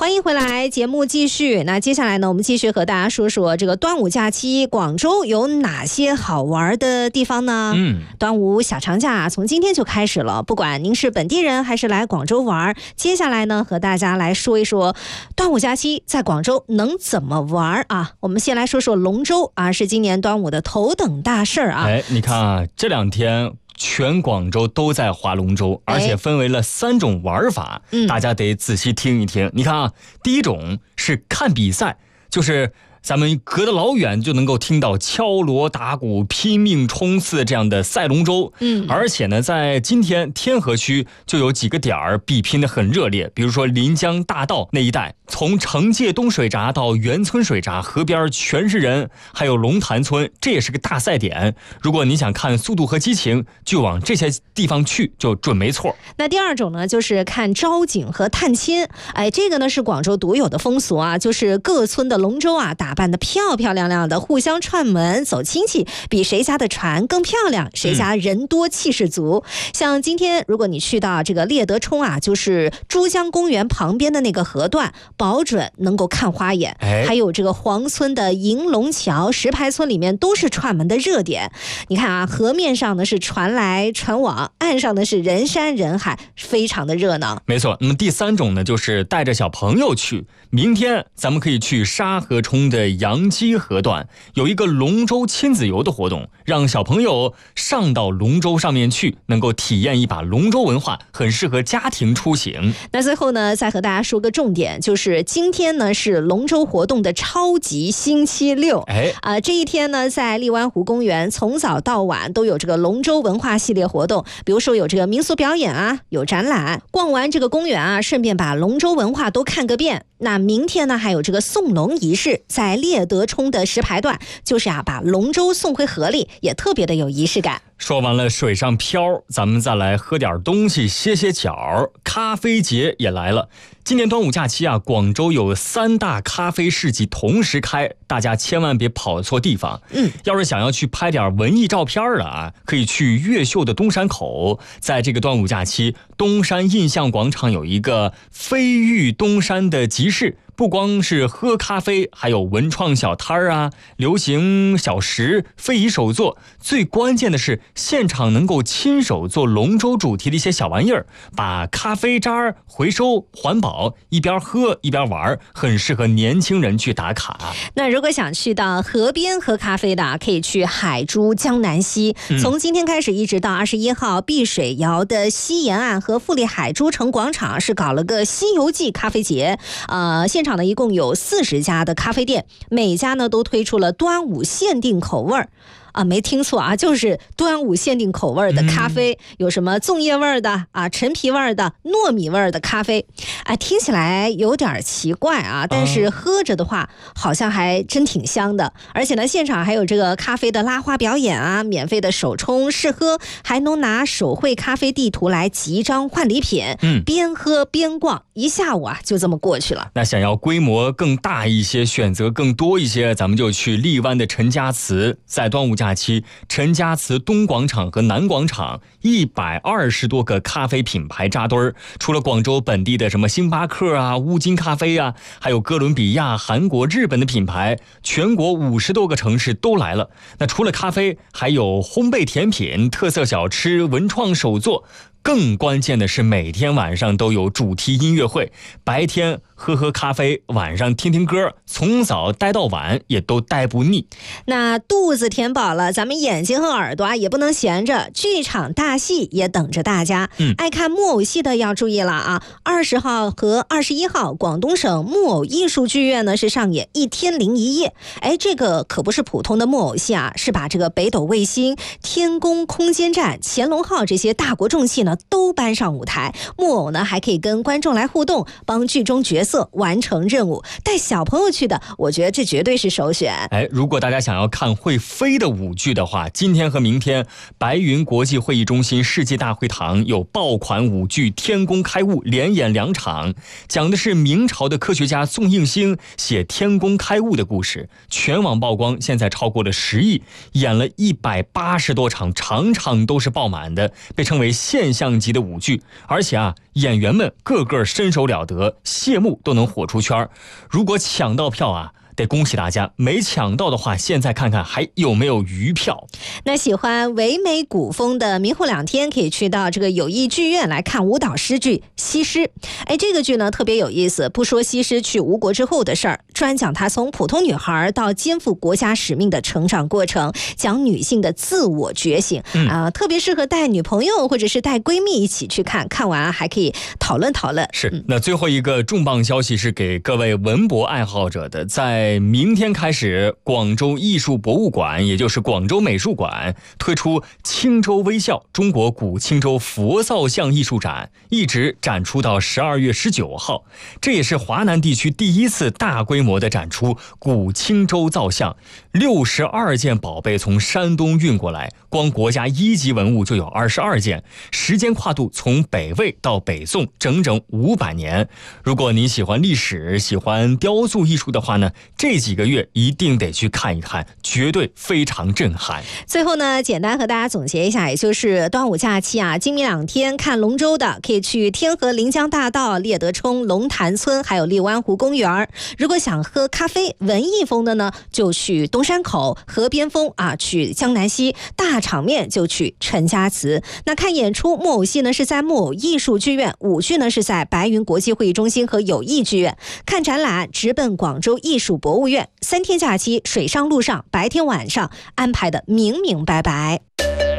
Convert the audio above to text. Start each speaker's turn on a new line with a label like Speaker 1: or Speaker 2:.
Speaker 1: 欢迎回来，节目继续。那接下来呢，我们继续和大家说说这个端午假期，广州有哪些好玩的地方呢？端午小长假从今天就开始了，不管您是本地人还是来广州玩，接下来呢，和大家来说一说端午假期在广州能怎么玩啊？我们先来说说龙舟啊，是今年端午的头等大事啊。
Speaker 2: 你看啊，这两天全广州都在划龙舟，而且分为了3种玩法，大家得仔细听一听。你看啊，第一种是看比赛，就是咱们隔得老远就能够听到敲锣打鼓拼命冲刺这样的赛龙舟。而且呢，在今天天河区就有几个点儿比拼得很热烈，比如说临江大道那一带，从惩戒东水闸到园村水闸，河边全是人，还有龙潭村，这也是个大赛点。如果你想看速度和激情，就往这些地方去就准没错。
Speaker 1: 那第二种呢，就是看招景和探亲。这个呢是广州独有的风俗啊，就是各村的龙舟啊打扮得漂漂亮亮的，互相串门走亲戚，比谁家的船更漂亮，谁家人多气势足。像今天如果你去到这个猎德冲啊，就是珠江公园旁边的那个河段，保准能够看花眼。还有这个黄村的银龙桥、石牌村里面都是串门的热点。你看啊，河面上呢是船来船往，岸上呢是人山人海，非常的热闹。
Speaker 2: 没错。那么第3种呢，就是带着小朋友去。明天咱们可以去沙河冲的杨基河段，有一个龙舟亲子游的活动，让小朋友上到龙舟上面去，能够体验一把龙舟文化，很适合家庭出行。
Speaker 1: 那最后呢，再和大家说个重点，就是今天呢是龙舟活动的超级星期六。这一天呢，在荔湾湖公园从早到晚都有这个龙舟文化系列活动，比如说有这个民俗表演啊，有展览。逛完这个公园啊，顺便把龙舟文化都看个遍。那明天呢，还有这个送龙仪式，在猎德冲的石牌段，就是把龙舟送回河里，也特别的有仪式感。
Speaker 2: 说完了水上漂，咱们再来喝点东西歇歇脚。咖啡节也来了。今年端午假期啊，广州有3大咖啡市集同时开，大家千万别跑错地方。要是想要去拍点文艺照片了啊，可以去越秀的东山口。在这个端午假期，东山印象广场有一个飞遇东山的集市，不光是喝咖啡，还有文创小摊啊，流行小食、非遗手作，最关键的是现场能够亲手做龙舟主题的一些小玩意儿，把咖啡渣回收环保，一边喝一边玩，很适合年轻人去打卡。
Speaker 1: 那如果想去到河边喝咖啡的，可以去海珠江南溪。从今天开始一直到21号，碧水谣的西沿岸和富力海珠城广场是搞了个西游记咖啡节。现场呢一共有40家的咖啡店，每家呢都推出了端午限定口味儿。没听错啊，就是端午限定口味的咖啡，有什么粽叶味的啊、陈皮味的、糯米味的咖啡。听起来有点奇怪啊，但是喝着的话好像还真挺香的。而且呢，现场还有这个咖啡的拉花表演啊，免费的手冲试喝，还能拿手绘咖啡地图来集章换礼品。边喝边逛，一下午啊就这么过去了。
Speaker 2: 那想要规模更大一些，选择更多一些，咱们就去荔湾的陈家祠。在端午假期，陈家祠东广场和南广场120多个咖啡品牌扎堆儿，除了广州本地的什么星巴克啊、乌金咖啡啊，还有哥伦比亚、韩国、日本的品牌，全国50多个城市都来了。那除了咖啡，还有烘焙甜品、特色小吃、文创手作。更关键的是，每天晚上都有主题音乐会，白天喝咖啡，晚上听听歌，从早待到晚也都待不腻。
Speaker 1: 那肚子填饱了，咱们眼睛和耳朵也不能闲着，剧场大戏也等着大家。爱看木偶戏的要注意了啊！20号和21号，广东省木偶艺术剧院呢是上演1天0一夜。这个可不是普通的木偶戏啊，是把这个北斗卫星、天宫空间站、乾隆号这些大国重器呢都搬上舞台。木偶呢还可以跟观众来互动，帮剧中角色完成任务。带小朋友去的，我觉得这绝对是首选。
Speaker 2: 如果大家想要看会飞的舞剧的话，今天和明天白云国际会议中心世纪大会堂有爆款舞剧《天宫开物》连演2场，讲的是明朝的科学家宋应星写天宫开物的故事，全网曝光现在超过了10亿，演了180多场，场场都是爆满的，被称为现象像级的舞剧，而且演员们个个身手了得，谢幕都能火出圈。如果抢到票得恭喜大家，没抢到的话，现在看看还有没有余票。
Speaker 1: 那喜欢唯美古风的明后2天可以去到这个友谊剧院来看舞蹈诗剧《西施》。这个剧呢特别有意思，不说西施去吴国之后的事儿，专讲她从普通女孩到肩负国家使命的成长过程，讲女性的自我觉醒特别适合带女朋友或者是带闺蜜一起去看，看完还可以讨论讨论。
Speaker 2: 是，那最后一个重磅消息是给各位文博爱好者的，在明天开始，广州艺术博物馆，也就是广州美术馆推出青州微笑中国古青州佛造像艺术展，一直展出到12月19号。这也是华南地区第一次大规模的展出古青州造像，62件宝贝从山东运过来，光国家1级文物就有22件，时间跨度从北魏到北宋整整500年。如果你喜欢历史，喜欢雕塑艺术的话呢，这几个月一定得去看一看，绝对非常震撼。
Speaker 1: 最后呢，简单和大家总结一下，也就是端午假期今明2天看龙舟的可以去天河临江大道、猎德冲、龙潭村还有荔湾湖公园。如果想喝咖啡文艺风的呢，就去东山口；河边风去江南西；大场面就去陈家祠。那看演出，木偶戏呢是在木偶艺术剧院，舞剧呢是在白云国际会议中心和友谊剧院。看展览直奔广州艺术博物院。3天假期，水上路上白天晚上安排的明明白白。